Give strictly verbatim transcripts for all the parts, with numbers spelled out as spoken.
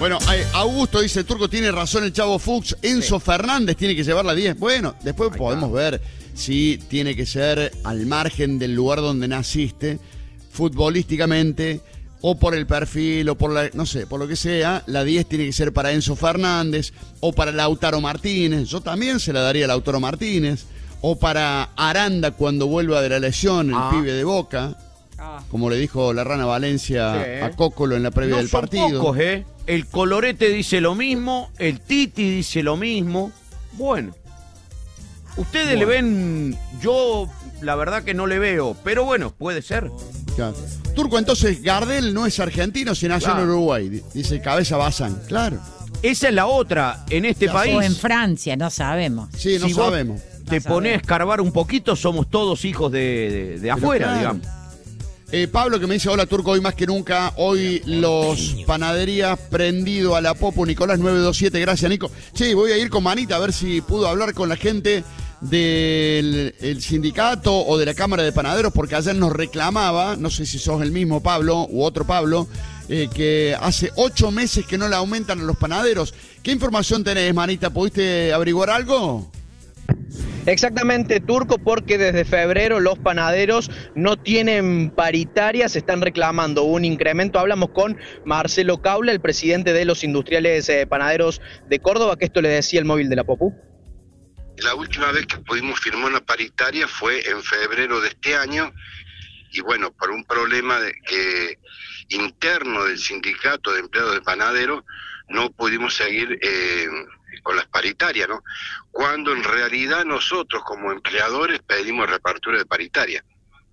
Bueno, Augusto dice, el Turco tiene razón, el Chavo Fuchs, Enzo sí. Fernández tiene que llevar la diez. Bueno, después Ahí podemos está. ver si tiene que ser al margen del lugar donde naciste, futbolísticamente, o por el perfil, o por la, no sé, por lo que sea, la diez tiene que ser para Enzo Fernández, o para Lautaro Martínez, yo también se la daría a Lautaro Martínez, o para Aranda cuando vuelva de la lesión, el ah. pibe de Boca. Como le dijo la Rana Valencia sí. a Cócolo en la previa no del partido. Son pocos, ¿eh? El Colorete dice lo mismo, el Titi dice lo mismo. Bueno, ustedes bueno. le ven, yo la verdad que no le veo, pero bueno, puede ser. Claro. Turco, entonces Gardel no es argentino, se nació claro. en Uruguay, dice Cabeza Bazán, claro. Esa es la otra, en este no, país. O en Francia, no sabemos. Sí, no si sabemos. Te no pones sabemos. a escarbar un poquito, somos todos hijos de, de, de afuera, claro. digamos. Eh, Pablo que me dice, hola Turco, hoy más que nunca, hoy los panaderías prendido a la Popo, Nicolás nueve dos siete, gracias Nico. Che, voy a ir con Manita a ver si pudo hablar con la gente del el sindicato o de la Cámara de Panaderos, porque ayer nos reclamaba, no sé si sos el mismo Pablo u otro Pablo, eh, que hace ocho meses que no le aumentan a los panaderos. ¿Qué información tenés, Manita? ¿Pudiste averiguar algo? Exactamente, Turco, porque desde febrero los panaderos no tienen paritarias, están reclamando un incremento. Hablamos con Marcelo Caula, el presidente de los industriales eh, panaderos de Córdoba, que esto le decía el móvil de la Popu. La última vez que pudimos firmar una paritaria fue en febrero de este año, y bueno, por un problema de que interno del sindicato de empleados de panaderos no pudimos seguir eh, con las paritarias, ¿no? Cuando en realidad nosotros como empleadores pedimos reapertura de paritaria.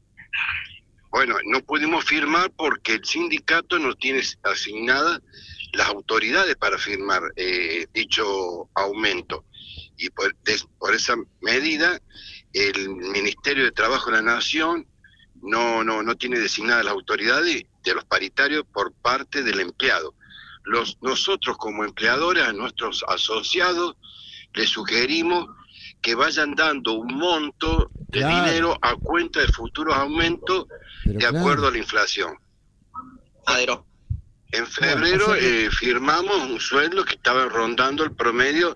Bueno, no pudimos firmar porque el sindicato no tiene asignadas las autoridades para firmar eh, dicho aumento. Y por, de, por esa medida, el Ministerio de Trabajo de la Nación no, no, no tiene designadas las autoridades de los paritarios por parte del empleado. Los, nosotros como empleadores, a nuestros asociados, les sugerimos que vayan dando un monto de claro. dinero a cuenta de futuros aumentos Pero de claro. acuerdo a la inflación. Madero. En febrero bueno, eh, firmamos un sueldo que estaba rondando el promedio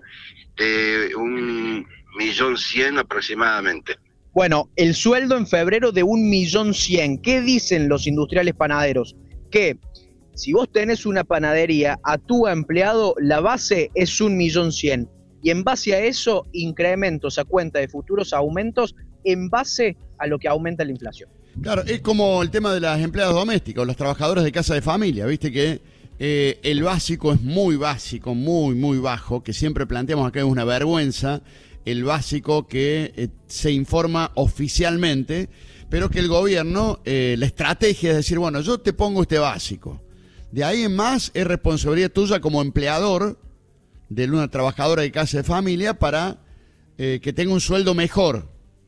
de un millón cien aproximadamente. Bueno, el sueldo en febrero de un millón cien. ¿Qué dicen los industriales panaderos? Que si vos tenés una panadería, a tu empleado la base es un millón cien. Y en base a eso, incrementos a cuenta de futuros aumentos en base a lo que aumenta la inflación. Claro, es como el tema de las empleadas domésticas, los trabajadores de casa de familia, viste que eh, el básico es muy básico, muy, muy bajo, que siempre planteamos acá es una vergüenza, el básico que eh, se informa oficialmente, pero que el gobierno, eh, la estrategia es decir, bueno, yo te pongo este básico. De ahí en más es responsabilidad tuya como empleador de una trabajadora de casa de familia para eh, que tenga un sueldo mejor.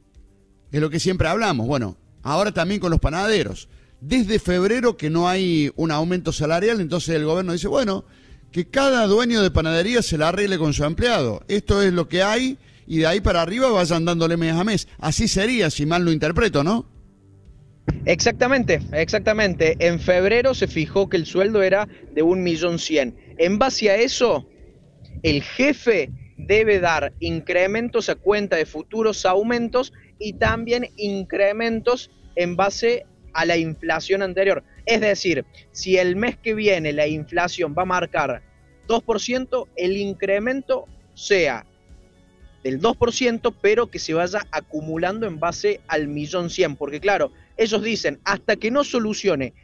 Es lo que siempre hablamos. Bueno, ahora también con los panaderos. Desde febrero que no hay un aumento salarial, entonces el gobierno dice, bueno, que cada dueño de panadería se la arregle con su empleado. Esto es lo que hay y de ahí para arriba vayan dándole mes a mes. Así sería, si mal lo interpreto, ¿no? Exactamente, exactamente. En febrero se fijó que el sueldo era de un millón cien. En base a eso, el jefe debe dar incrementos a cuenta de futuros aumentos y también incrementos en base a la inflación anterior. Es decir, si el mes que viene la inflación va a marcar dos por ciento, el incremento sea del dos por ciento, pero que se vaya acumulando en base al millón cien. Porque claro, ellos dicen, hasta que no solucione